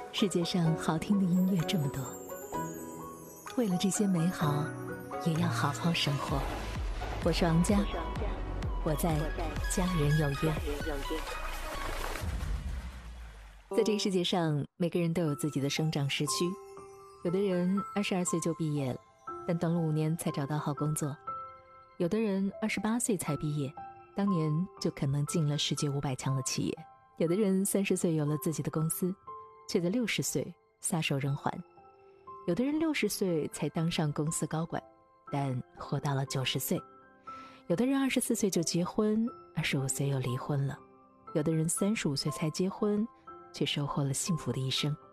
世界上好听的音乐这么多，为了这些美好，也要好好生活。我是王佳，我在家人有约。在这个世界上，每个人都有自己的生长时区。有的人22岁就毕业了，但等了5年才找到好工作；有的人28岁才毕业，当年就可能进了世界500强的企业；有的人30岁有了自己的公司，却在60岁撒手人寰；有的人60岁才当上公司高管，但活到了90岁；有的人24岁就结婚，25岁又离婚了；有的人35岁才结婚，却收获了幸福的一生。